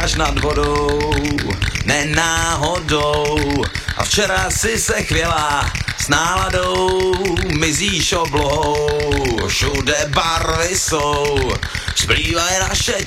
lítáš nad vodou, ne náhodou. A včera si se chvěla s náladou, mizíš oblohou, všude barvy jsou, splývají naše